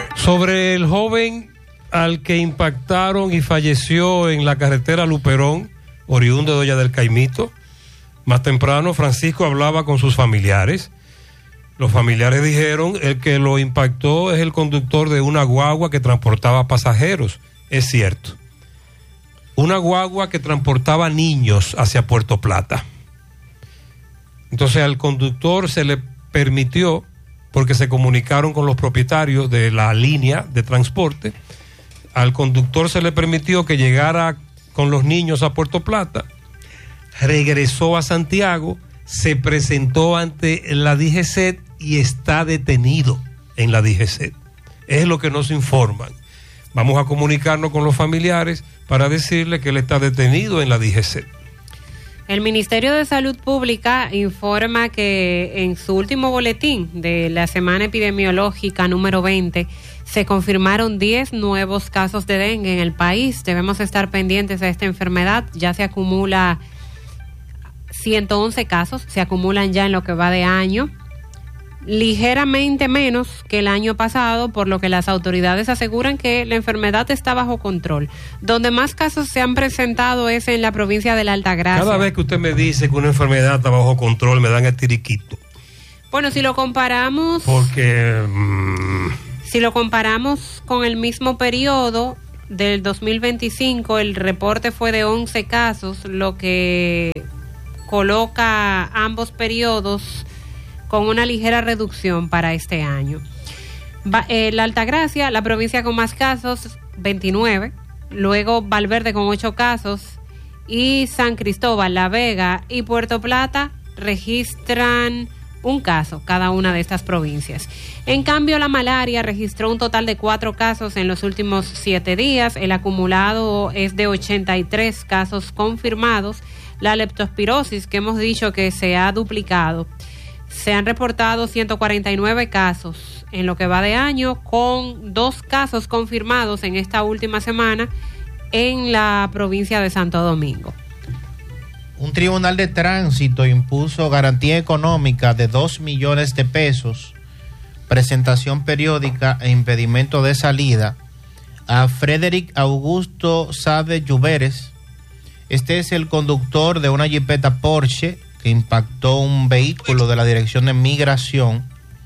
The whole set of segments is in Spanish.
Sobre el joven al que impactaron y falleció en la carretera Luperón, oriundo de Olla del Caimito, más temprano Francisco hablaba con sus familiares. Los familiares dijeron, el que lo impactó es el conductor de una guagua que transportaba pasajeros. Es cierto. Una guagua que transportaba niños hacia Puerto Plata. Entonces al conductor se le permitió, porque se comunicaron con los propietarios de la línea de transporte, al conductor se le permitió que llegara con los niños a Puerto Plata, regresó a Santiago, se presentó ante la DGCET y está detenido en la DGCET. Es lo que nos informan. Vamos a comunicarnos con los familiares para decirle que él está detenido en la DGCET. El Ministerio de Salud Pública informa que en su último boletín de la semana epidemiológica número 20 se confirmaron 10 nuevos casos de dengue en el país. Debemos estar pendientes de esta enfermedad. Ya se acumula 111 casos, se acumulan ya en lo que va de año. Ligeramente menos que el año pasado, por lo que las autoridades aseguran que la enfermedad está bajo control. Donde más casos se han presentado es en la provincia de la Altagracia. Cada vez que usted me dice que una enfermedad está bajo control, me dan el tiriquito. Bueno, si lo comparamos... Si lo comparamos con el mismo periodo del 2025, el reporte fue de 11 casos, lo que coloca ambos periodos con una ligera reducción para este año. La Altagracia, la provincia con más casos, 29, luego Valverde con 8 casos, y San Cristóbal, La Vega y Puerto Plata registran un caso cada una de estas provincias. En cambio, la malaria registró un total de 4 casos en los últimos 7 días, el acumulado es de 83 casos confirmados. La leptospirosis, que hemos dicho que se ha duplicado, se han reportado 149 casos en lo que va de año, con 2 casos confirmados en esta última semana en la provincia de Santo Domingo. Un tribunal de tránsito impuso garantía económica de 2 millones de pesos, presentación periódica e impedimento de salida a Frederick Augusto Sade Lluveres. Este es el conductor de una jipeta Porsche que impactó un vehículo de la Dirección de Migración.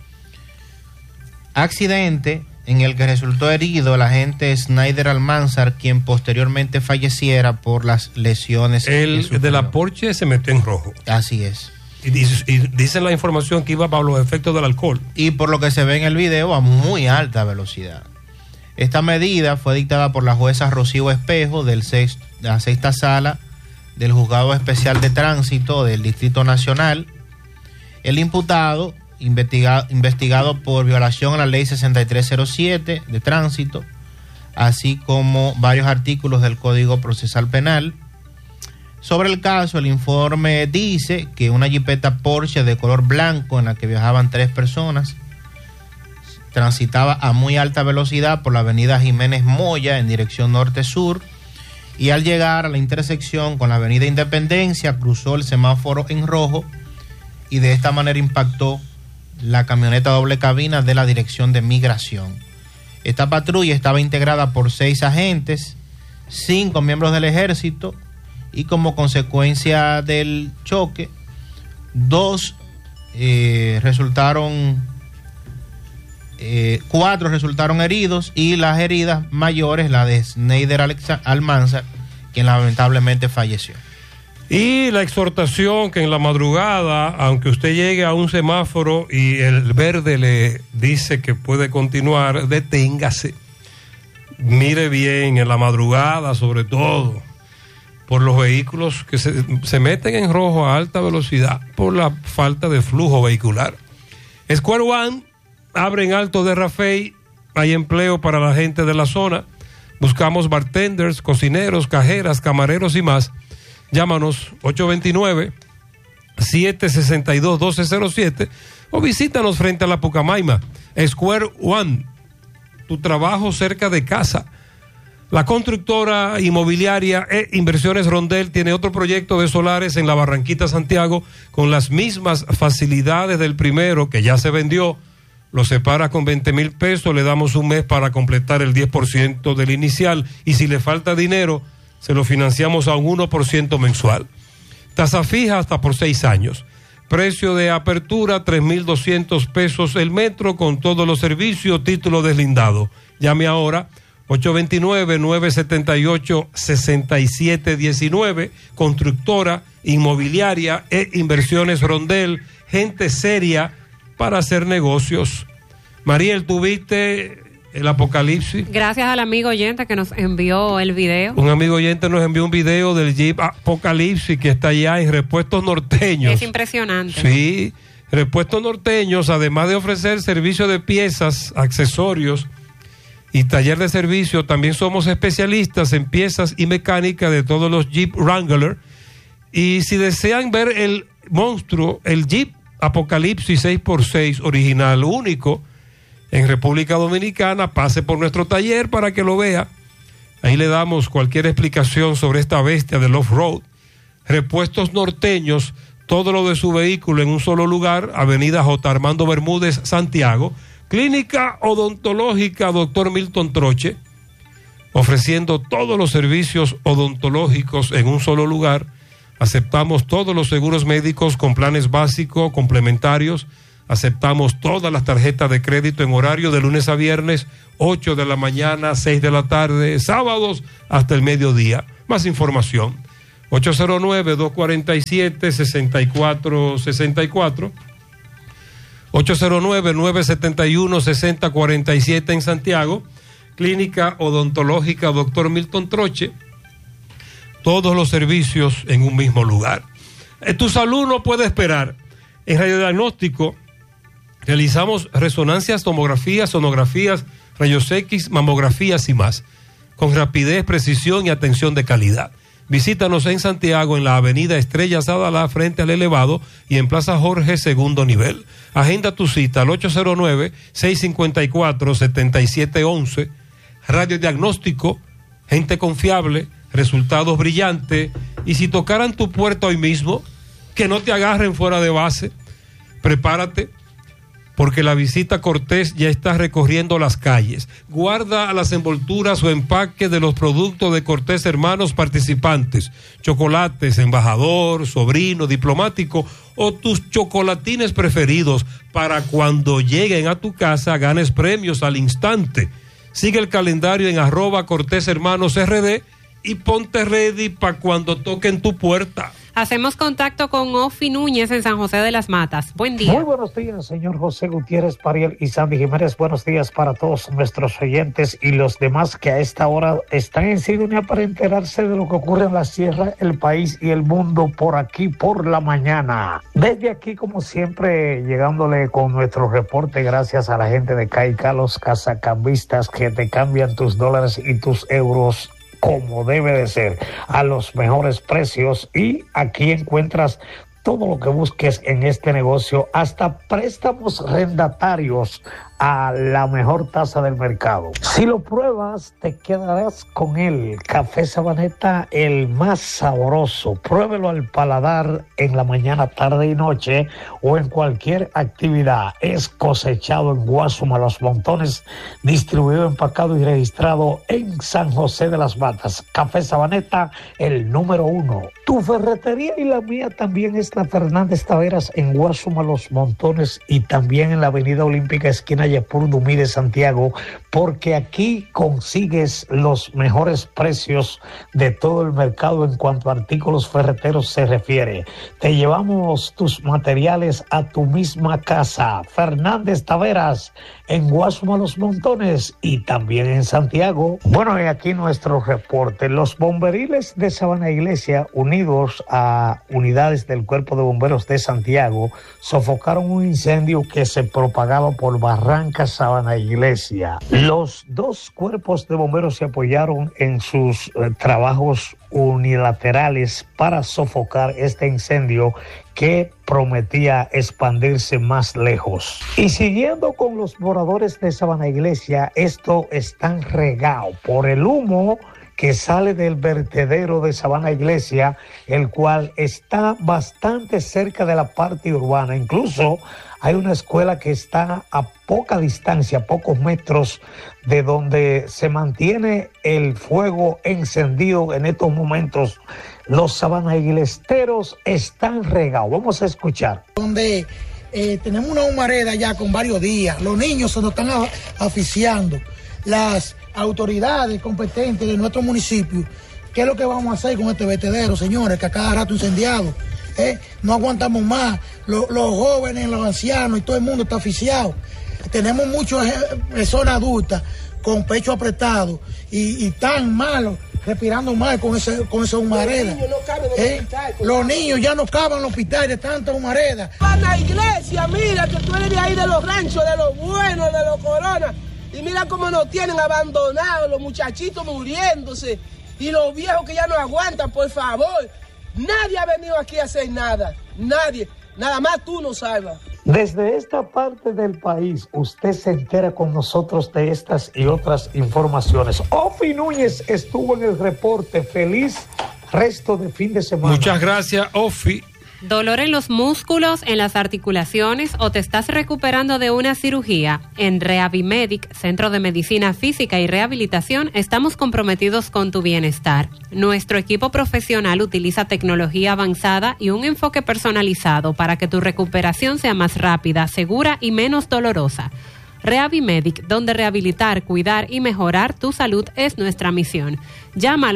Accidente en el que resultó herido el agente Snyder Almanzar, quien posteriormente falleciera por las lesiones. El de la Porsche se metió en rojo. Así es. Y dice la información que iba bajo los efectos del alcohol. Y por lo que se ve en el video, a muy alta velocidad. Esta medida fue dictada por la jueza Rocío Espejo de la sexta sala del Juzgado Especial de Tránsito del Distrito Nacional. El imputado, investigado por violación a la ley 6307 de tránsito, así como varios artículos del Código Procesal Penal. Sobre el caso, el informe dice que una jipeta Porsche de color blanco en la que viajaban 3 personas transitaba a muy alta velocidad por la avenida Jiménez Moya en dirección norte-sur, y al llegar a la intersección con la avenida Independencia cruzó el semáforo en rojo y de esta manera impactó la camioneta doble cabina de la Dirección de Migración. Esta patrulla estaba integrada por 6 agentes, 5 miembros del ejército, y como consecuencia del choque, 4 resultaron heridos, y las heridas mayores, la de Snyder Almanzar, quien lamentablemente falleció. Y la exhortación que en la madrugada, aunque usted llegue a un semáforo y el verde le dice que puede continuar, deténgase. Mire bien en la madrugada, sobre todo por los vehículos que se meten en rojo a alta velocidad por la falta de flujo vehicular. Square One abre en Alto de Rafey, hay empleo para la gente de la zona. Buscamos bartenders, cocineros, cajeras, camareros y más. Llámanos 829-762-1207 o visítanos frente a la Pucamaima. Square One, tu trabajo cerca de casa. La constructora inmobiliaria Inversiones Rondel tiene otro proyecto de solares en la Barranquita, Santiago, con las mismas facilidades del primero, que ya se vendió. lo separa con 20,000 pesos, le damos un mes para completar el 10% del inicial y si le falta dinero, se lo financiamos a un 1% mensual. Tasa fija hasta por 6 años. Precio de apertura, 3,200 pesos el metro con todos los servicios, título deslindado. Llame ahora, 829-978-6719, constructora, inmobiliaria e inversiones Rondel, gente seria para hacer negocios. Mariel, ¿tuviste el apocalipsis? Gracias al amigo oyente que nos envió el video. Un amigo oyente nos envió un video del Jeep Apocalipsis que está allá en Repuestos Norteños. Es impresionante. Sí, Repuestos Norteños, además de ofrecer servicio de piezas, accesorios y taller de servicio, también somos especialistas en piezas y mecánica de todos los Jeep Wrangler. Y si desean ver el monstruo, el Jeep Apocalipsis 6x6 original, único en República Dominicana, pase por nuestro taller para que lo vea. Ahí le damos cualquier explicación sobre esta bestia del off-road. Repuestos Norteños, todo lo de su vehículo en un solo lugar, Avenida J. Armando Bermúdez, Santiago. Clínica Odontológica Dr. Milton Troche, ofreciendo todos los servicios odontológicos en un solo lugar. Aceptamos todos los seguros médicos con planes básicos, complementarios. Aceptamos todas las tarjetas de crédito en horario de lunes a viernes, 8 de la mañana, 6 de la tarde, sábados hasta el mediodía. Más información, 809-247-6464. 809-971-6047 en Santiago. Clínica Odontológica Dr. Milton Troche. Todos los servicios en un mismo lugar. Tu salud no puede esperar. En Radiodiagnóstico realizamos resonancias, tomografías, sonografías, rayos X, mamografías y más, con rapidez, precisión y atención de calidad. Visítanos en Santiago, en la avenida Estrella Sadalá, frente al Elevado, y en Plaza Jorge, segundo nivel. Agenda tu cita al 809-654-7711. Radiodiagnóstico, gente confiable, resultados brillantes. Y si tocaran tu puerta hoy mismo, que no te agarren fuera de base. Prepárate, porque la visita Cortés ya está recorriendo las calles. Guarda las envolturas o empaques de los productos de Cortés Hermanos participantes. Chocolates, embajador, sobrino, diplomático o tus chocolatines preferidos para cuando lleguen a tu casa ganes premios al instante. Sigue el calendario en @Cortés Hermanos RD y ponte ready para cuando toquen tu puerta. Hacemos contacto con Ofi Núñez en San José de las Matas. Buen día. Muy buenos días, señor José Gutiérrez, Pariel y Sandy Jiménez. Buenos días para todos nuestros oyentes y los demás que a esta hora están en sintonía para enterarse de lo que ocurre en la sierra, el país y el mundo por aquí por la mañana. Desde aquí, como siempre, llegándole con nuestro reporte gracias a la gente de Caica, los casacambistas que te cambian tus dólares y tus euros como debe de ser, a los mejores precios, y aquí encuentras todo lo que busques en este negocio, hasta préstamos rendatarios a la mejor tasa del mercado. Si lo pruebas, te quedarás con él. Café Sabaneta, el más sabroso. Pruébelo al paladar en la mañana, tarde y noche o en cualquier actividad. Es cosechado en Guasuma, Los Montones, distribuido, empacado y registrado en San José de las Matas. Café Sabaneta, el número 1. Tu ferretería y la mía también es la Fernández Taveras en Guasuma, Los Montones, y también en la Avenida Olímpica, esquina Yapur Dumí de Santiago, porque aquí consigues los mejores precios de todo el mercado en cuanto a artículos ferreteros se refiere. Te llevamos tus materiales a tu misma casa. Fernández Taveras en Guasuma, Los Montones, y también en Santiago. Bueno, y aquí nuestro reporte. Los bomberiles de Sabana Iglesia, unidos a unidades del Cuerpo de Bomberos de Santiago, sofocaron un incendio que se propagaba por Barranca Sabana Iglesia. Los dos cuerpos de bomberos se apoyaron en sus trabajos unilaterales para sofocar este incendio que prometía expandirse más lejos. Y siguiendo con los moradores de Sabana Iglesia, esto están regados por el humo que sale del vertedero de Sabana Iglesia, el cual está bastante cerca de la parte urbana. Incluso hay una escuela que está a poca distancia, a pocos metros de donde se mantiene el fuego encendido en estos momentos. Los sabanaigleseros están regados. Vamos a escuchar. Donde tenemos una humareda ya con varios días. Los niños se nos están asfixiando. Las autoridades competentes de nuestro municipio, ¿qué es lo que vamos a hacer con este vertedero, señores? Que a cada rato incendiado. No aguantamos más. Los jóvenes, los ancianos y todo el mundo está asfixiado. Tenemos muchas personas adultas con pecho apretado y tan malos, respirando mal con esa humareda. Los niños ya no caben en el hospital de tanta humareda. Van a la iglesia, mira que tú eres de ahí de los ranchos, de los buenos, de los coronas. Y mira cómo nos tienen abandonados, los muchachitos muriéndose. Y los viejos que ya no aguantan, por favor. Nadie ha venido aquí a hacer nada. Nadie. Nada más tú no salvas. Desde esta parte del país, usted se entera con nosotros de estas y otras informaciones. Ofi Núñez estuvo en el reporte. Feliz resto de fin de semana. Muchas gracias, Ofi. ¿Dolor en los músculos, en las articulaciones o te estás recuperando de una cirugía? En Reavimedic, Centro de Medicina Física y Rehabilitación, estamos comprometidos con tu bienestar. Nuestro equipo profesional utiliza tecnología avanzada y un enfoque personalizado para que tu recuperación sea más rápida, segura y menos dolorosa. Reavimedic, donde rehabilitar, cuidar y mejorar tu salud es nuestra misión. Llama al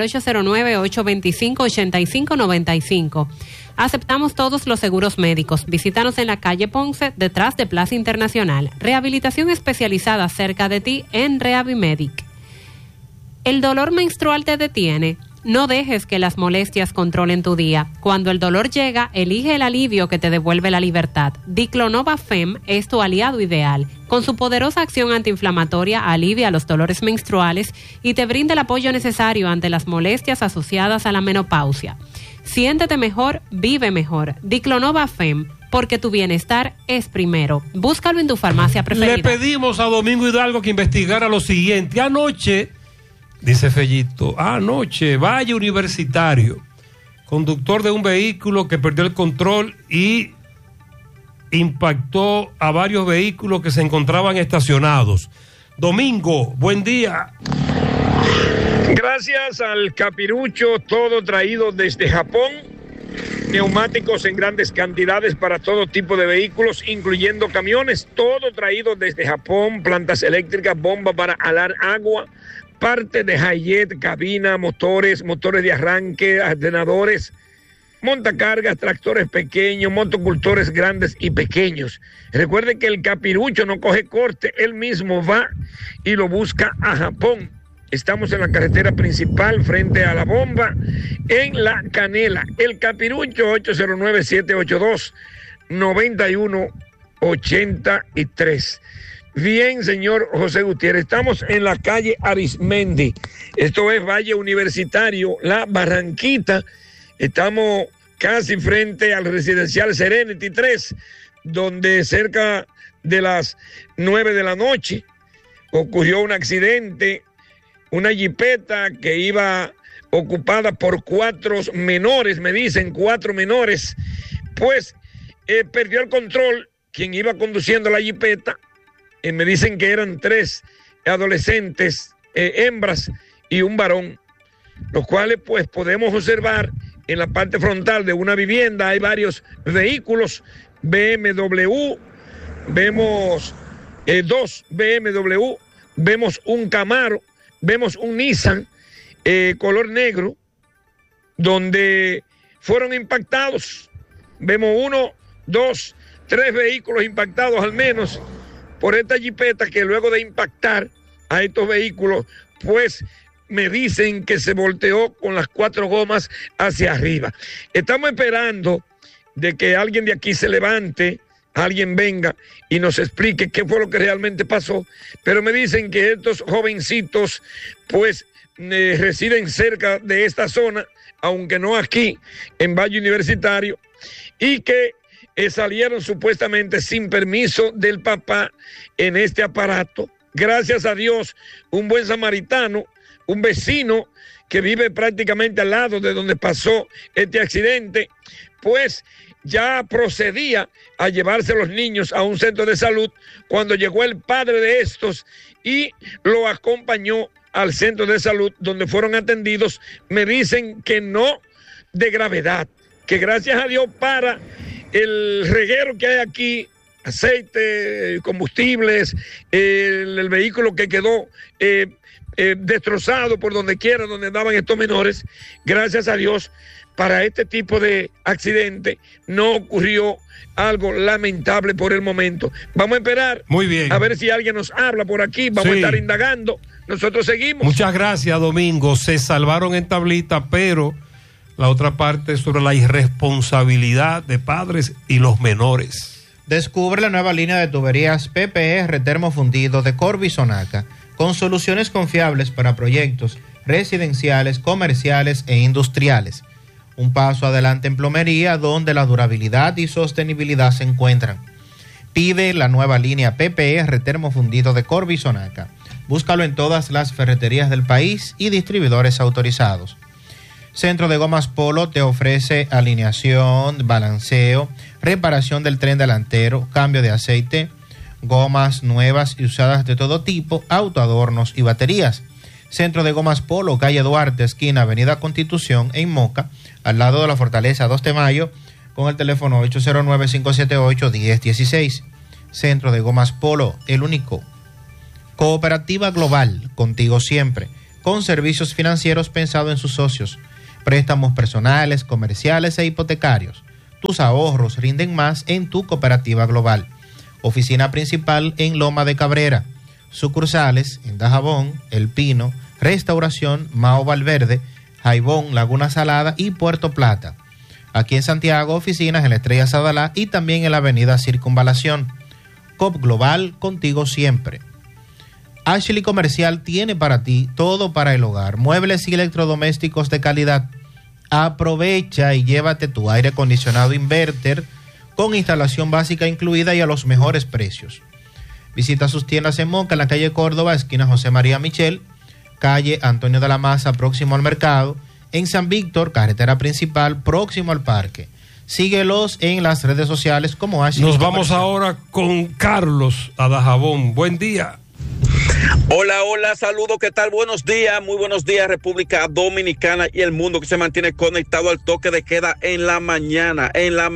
809-825-8595. Aceptamos todos los seguros médicos. Visítanos en la calle Ponce, detrás de Plaza Internacional. Rehabilitación especializada cerca de ti en Reavimedic. ¿El dolor menstrual te detiene? No dejes que las molestias controlen tu día. Cuando el dolor llega, elige el alivio que te devuelve la libertad. Diclonova Fem es tu aliado ideal. Con su poderosa acción antiinflamatoria, alivia los dolores menstruales y te brinda el apoyo necesario ante las molestias asociadas a la menopausia. Siéntete mejor, vive mejor. Diclonova Fem, porque tu bienestar es primero. Búscalo en tu farmacia preferida. Le pedimos a Domingo Hidalgo que investigara lo siguiente. Anoche, dice Fellito, anoche, Valle Universitario, conductor de un vehículo que perdió el control y impactó a varios vehículos que se encontraban estacionados. Domingo, buen día. Gracias al Capirucho, todo traído desde Japón, neumáticos en grandes cantidades para todo tipo de vehículos, incluyendo camiones, todo traído desde Japón, plantas eléctricas, bombas para alar agua, parte de Hayet, cabina, motores de arranque, ordenadores, montacargas, tractores pequeños, motocultores grandes y pequeños. Recuerde que el Capirucho no coge corte, él mismo va y lo busca a Japón. Estamos en la carretera principal frente a la bomba en La Canela. El Capirucho 809-782-9183. Bien, señor José Gutiérrez, estamos en la calle Arismendi. Esto es Valle Universitario, La Barranquita. Estamos casi frente al residencial Serenity 3, donde cerca de las 9 de la noche ocurrió un accidente. Una jipeta que iba ocupada por 4 menores, me dicen 4 menores, pues perdió el control quien iba conduciendo la jipeta. Me dicen que eran 3 adolescentes, hembras y un varón, los cuales pues podemos observar en la parte frontal de una vivienda hay varios vehículos, BMW, vemos 2 BMW, vemos un Camaro, vemos un Nissan color negro, donde fueron impactados. Vemos 1, 2, 3 vehículos impactados al menos por esta jipeta que luego de impactar a estos vehículos, pues me dicen que se volteó con las 4 gomas hacia arriba. Estamos esperando de que alguien de aquí se levante, alguien venga y nos explique qué fue lo que realmente pasó, pero me dicen que estos jovencitos pues residen cerca de esta zona, aunque no aquí en Valle Universitario, y que salieron supuestamente sin permiso del papá en este aparato gracias a Dios, un buen samaritano, un vecino que vive prácticamente al lado de donde pasó este accidente, pues ya procedía a llevarse a los niños a un centro de salud cuando llegó el padre de estos y lo acompañó al centro de salud donde fueron atendidos. Me dicen que no de gravedad, que gracias a Dios para el reguero que hay aquí, aceite, combustibles, el vehículo que quedó destrozado por donde quiera, donde andaban estos menores, gracias a Dios, para este tipo de accidente no ocurrió algo lamentable por el momento. Vamos a esperar. Muy bien. A ver si alguien nos habla por aquí. Vamos a estar indagando. Nosotros seguimos. Muchas gracias, Domingo. Se salvaron en tablita, pero la otra parte es sobre la irresponsabilidad de padres y los menores. Descubre la nueva línea de tuberías PPR termofundido de Corby Sonaca, con soluciones confiables para proyectos residenciales, comerciales e industriales. Un paso adelante en plomería, donde la durabilidad y sostenibilidad se encuentran. Pide la nueva línea PPR termofundido de Corby Sonaca. Búscalo en todas las ferreterías del país y distribuidores autorizados. Centro de Gomas Polo te ofrece alineación, balanceo, reparación del tren delantero, cambio de aceite, gomas nuevas y usadas de todo tipo, autoadornos y baterías. Centro de Gomas Polo, calle Duarte, esquina Avenida Constitución, en Moca, al lado de la Fortaleza 2 de Mayo, con el teléfono 809-578-1016. Centro de Gomas Polo, el único. Cooperativa Global, contigo siempre, con servicios financieros pensados en sus socios, préstamos personales, comerciales e hipotecarios. Tus ahorros rinden más en tu Cooperativa Global. Oficina principal en Loma de Cabrera. Sucursales en Dajabón, El Pino, Restauración, Mao Valverde, Jaibón, Laguna Salada y Puerto Plata. Aquí en Santiago, oficinas en la Estrella Sadalá y también en la avenida Circunvalación. COP Global, contigo siempre. Ashley Comercial tiene para ti todo para el hogar, muebles y electrodomésticos de calidad. Aprovecha y llévate tu aire acondicionado inverter con instalación básica incluida y a los mejores precios. Visita sus tiendas en Moca, en la calle Córdoba, esquina José María Michel, calle Antonio de la Maza, próximo al mercado, en San Víctor, carretera principal, próximo al parque. Síguelos en las redes sociales como Ashley. Nos vamos ahora con Carlos a Dajabón. Buen día. Hola, hola, saludos, ¿qué tal? Buenos días, muy buenos días, República Dominicana y el mundo que se mantiene conectado al toque de queda en la mañana.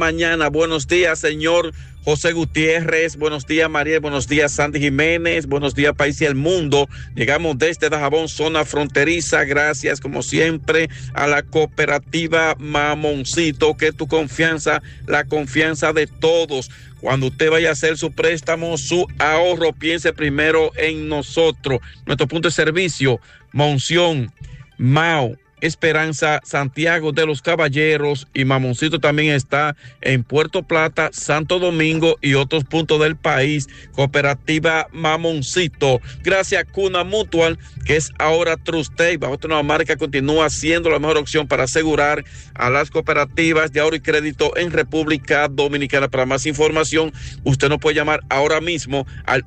Buenos días, señor José Gutiérrez, buenos días, María, buenos días, Sandy Jiménez, buenos días, país y el mundo. Llegamos desde Dajabón, zona fronteriza, gracias como siempre a la cooperativa Mamoncito, que es tu confianza, la confianza de todos. Cuando usted vaya a hacer su préstamo, su ahorro, piense primero en nosotros. Nuestro punto de servicio, Monción, Mao, Esperanza, Santiago de los Caballeros, y Mamoncito también está en Puerto Plata, Santo Domingo y otros puntos del país. Cooperativa Mamoncito, gracias a Cuna Mutual, que es ahora Trustey, bajo otra nueva marca, continúa siendo la mejor opción para asegurar a las cooperativas de ahorro y crédito en República Dominicana. Para más información, usted nos puede llamar ahora mismo al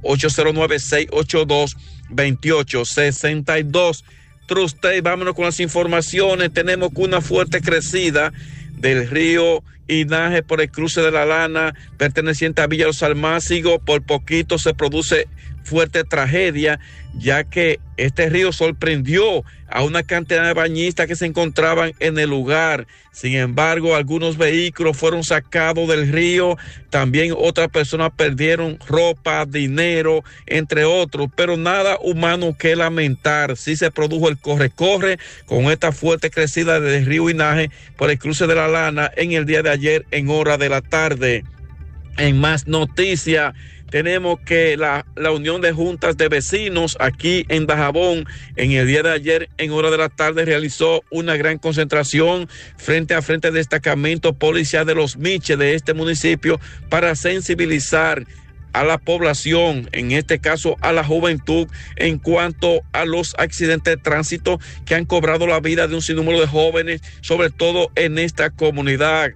809-682-2862. Trustey, vámonos con las informaciones. Tenemos una fuerte crecida del río Inaje por el cruce de la Lana, perteneciente a Villa Los Almácigos. Por poquito se produce fuerte tragedia, ya que este río sorprendió a una cantidad de bañistas que se encontraban en el lugar. Sin embargo, algunos vehículos fueron sacados del río, también otras personas perdieron ropa, dinero, entre otros, pero nada humano que lamentar. Sí se produjo el corre-corre con esta fuerte crecida del río Inaje por el cruce de la Lana en el día de ayer en hora de la tarde. En más noticias, tenemos que la Unión de Juntas de Vecinos aquí en Dajabón, en el día de ayer, en hora de la tarde, realizó una gran concentración frente a frente del destacamento policial de Los Miches de este municipio para sensibilizar a la población, en este caso a la juventud, en cuanto a los accidentes de tránsito que han cobrado la vida de un sinnúmero de jóvenes, sobre todo en esta comunidad.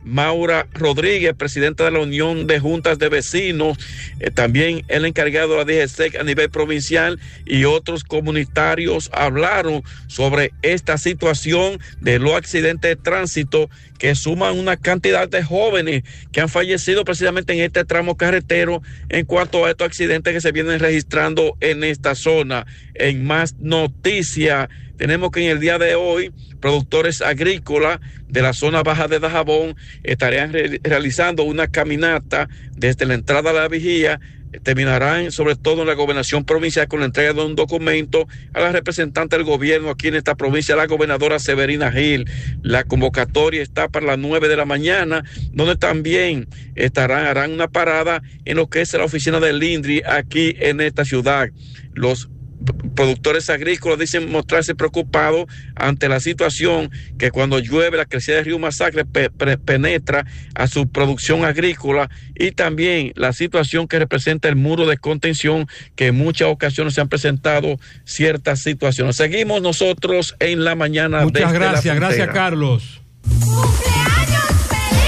Maura Rodríguez, presidenta de la Unión de Juntas de Vecinos, también el encargado de la DGSEC a nivel provincial y otros comunitarios hablaron sobre esta situación de los accidentes de tránsito que suman una cantidad de jóvenes que han fallecido precisamente en este tramo carretero en cuanto a estos accidentes que se vienen registrando en esta zona. En más noticias, tenemos que en el día de hoy productores agrícolas de la zona baja de Dajabón estarían realizando una caminata desde la entrada a la vigía. Terminarán sobre todo en la gobernación provincial con la entrega de un documento a la representante del gobierno aquí en esta provincia, la gobernadora Severina Gil. La convocatoria está para las 9 de la mañana, donde también harán una parada en lo que es la oficina del INDRI aquí en esta ciudad. Los productores agrícolas dicen mostrarse preocupados ante la situación que cuando llueve la crecida del río Masacre penetra a su producción agrícola, y también la situación que representa el muro de contención, que en muchas ocasiones se han presentado ciertas situaciones. Seguimos nosotros en la mañana. Muchas gracias, gracias Carlos. ¡Cumpleaños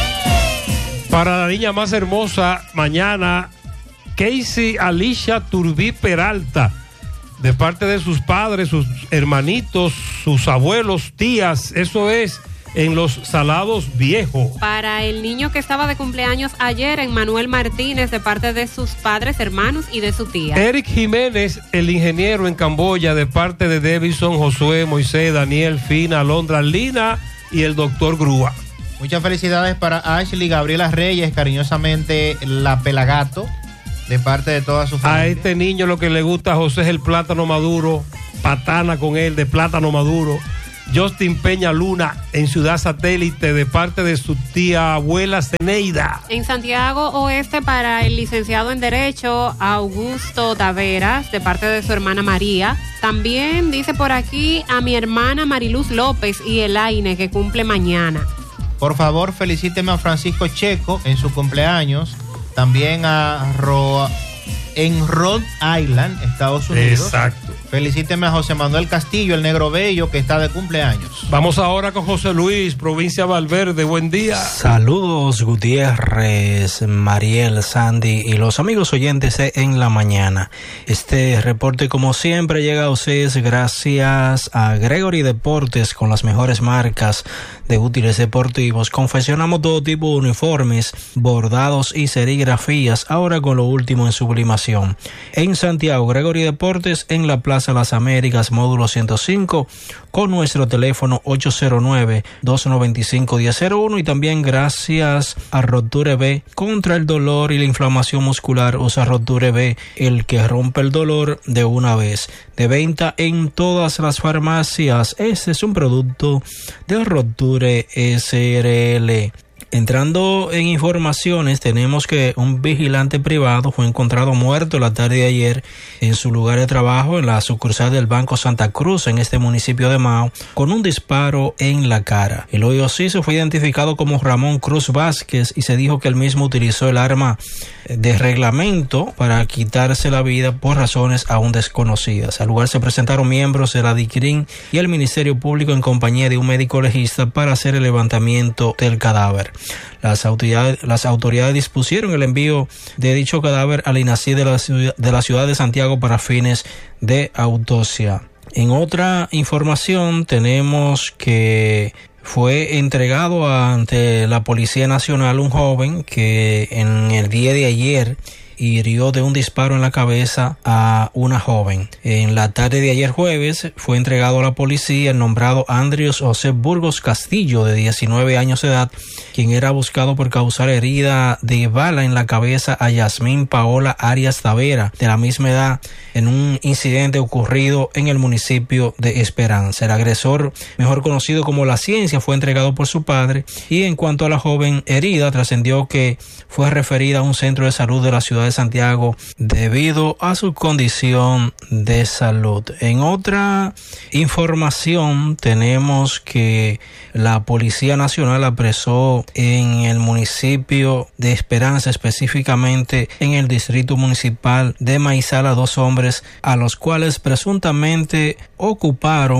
feliz! Para la niña más hermosa, mañana Casey Alicia Turbí Peralta, de parte de sus padres, sus hermanitos, sus abuelos, tías. Eso es en Los Salados Viejos. Para el niño que estaba de cumpleaños ayer, Emmanuel Martínez, de parte de sus padres, hermanos y de su tía. Eric Jiménez, el ingeniero en Camboya, de parte de Davison, Josué, Moisés, Daniel, Fina, Alondra, Lina y el doctor Grúa. Muchas felicidades para Ashley Gabriela Reyes, cariñosamente la Pelagato, de parte de toda su familia. A este niño lo que le gusta a José es el plátano maduro, patana con él de plátano maduro. Justin Peña Luna en Ciudad Satélite, de parte de su tía abuela Zeneida. En Santiago Oeste, para el licenciado en Derecho Augusto Taveras, de parte de su hermana María. También dice por aquí a mi hermana Mariluz López y Elaine, que cumple mañana. Por favor, felicíteme a Francisco Checo en su cumpleaños. También en Rhode Island, Estados Unidos. Exacto. Felicíteme a José Manuel Castillo, el negro bello, que está de cumpleaños. Vamos ahora con José Luis, provincia Valverde. Buen día. Saludos, Gutiérrez, Mariel, Sandy y los amigos oyentes en la mañana. Este reporte, como siempre, llega a ustedes gracias a Gregory Deportes, con las mejores marcas de útiles deportivos. Confeccionamos todo tipo de uniformes, bordados y serigrafías, ahora con lo último en sublimación. En Santiago, Gregory Deportes, en la Plaza Las Américas, módulo 105, con nuestro teléfono 809-295-1001, y también gracias a Roture B, contra el dolor y la inflamación muscular. Usa Roture B, el que rompe el dolor de una vez. De venta en todas las farmacias. Este es un producto de Roture SRL. Entrando en informaciones, tenemos que un vigilante privado fue encontrado muerto la tarde de ayer en su lugar de trabajo en la sucursal del Banco Santa Cruz en este municipio de Mao, con un disparo en la cara. El hoyo occiso fue identificado como Ramón Cruz Vázquez y se dijo que él mismo utilizó el arma de reglamento para quitarse la vida por razones aún desconocidas. Al lugar se presentaron miembros de la DICRIN y el Ministerio Público en compañía de un médico legista para hacer el levantamiento del cadáver. Las autoridades dispusieron el envío de dicho cadáver al INACID de la ciudad de Santiago para fines de autopsia. En otra información tenemos que fue entregado ante la Policía Nacional un joven que en el día de ayer hirió de un disparo en la cabeza a una joven. En la tarde de ayer jueves fue entregado a la policía el nombrado Andrius José Burgos Castillo, de 19 años de edad, quien era buscado por causar herida de bala en la cabeza a Yasmín Paola Arias Tavera, de la misma edad, en un incidente ocurrido en el municipio de Esperanza. El agresor, mejor conocido como La Ciencia, fue entregado por su padre, y en cuanto a la joven herida, trascendió que fue referida a un centro de salud de la ciudad de Santiago debido a su condición de salud. En otra información tenemos que la Policía Nacional apresó en el municipio de Esperanza, específicamente en el distrito municipal de Maizal, a 2 hombres a los cuales presuntamente ocuparon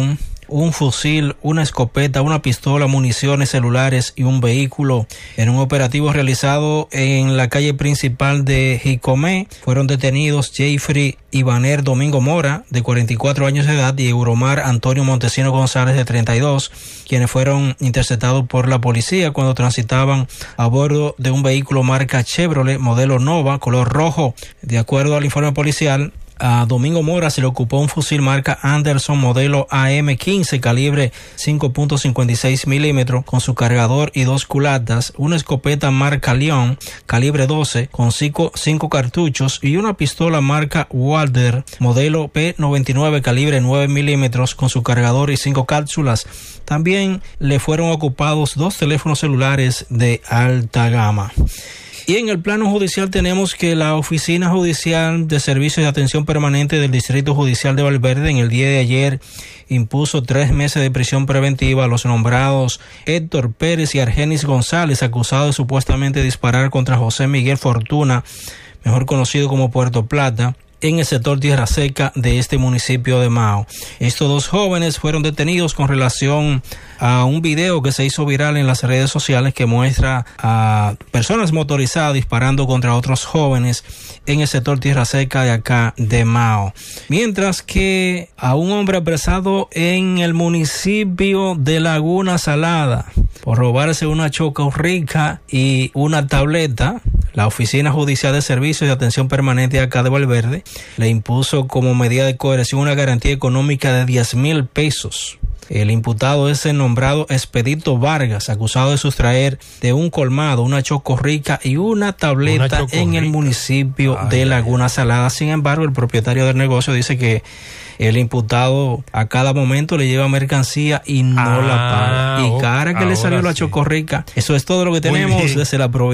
un fusil, una escopeta, una pistola, municiones, celulares y un vehículo. En un operativo realizado en la calle principal de Jicomé, fueron detenidos Jeffrey Ivaner Domingo Mora, de 44 años de edad, y Euromar Antonio Montesino González, de 32, quienes fueron interceptados por la policía cuando transitaban a bordo de un vehículo marca Chevrolet modelo Nova, color rojo. De acuerdo al informe policial, a Domingo Mora se le ocupó un fusil marca Anderson modelo AM-15 calibre 5.56 milímetros con su cargador y 2 culatas, una escopeta marca León calibre 12 con 5 cartuchos y una pistola marca Walder modelo P99 calibre 9 milímetros con su cargador y 5 cápsulas. También le fueron ocupados 2 teléfonos celulares de alta gama. Y en el plano judicial tenemos que la Oficina Judicial de Servicios de Atención Permanente del Distrito Judicial de Valverde en el día de ayer impuso 3 meses de prisión preventiva a los nombrados Héctor Pérez y Argenis González, acusados de supuestamente disparar contra José Miguel Fortuna, mejor conocido como Puerto Plata, en el sector Tierra Seca de este municipio de Mao. Estos 2 jóvenes fueron detenidos con relación a un video que se hizo viral en las redes sociales que muestra a personas motorizadas disparando contra otros jóvenes en el sector Tierra Seca de acá de Mao. Mientras que a un hombre apresado en el municipio de Laguna Salada por robarse una chocorrica y una tableta, la Oficina Judicial de Servicios de Atención Permanente acá de Valverde le impuso como medida de coerción una garantía económica de 10,000 pesos. El imputado es el nombrado Expedito Vargas, acusado de sustraer de un colmado una chocorrica y una tableta en el municipio de Laguna Salada. Sin embargo, el propietario del negocio dice que el imputado a cada momento le lleva mercancía y no la paga. Y cara que le salió la chocorrica. Eso es todo lo que tenemos desde la provincia.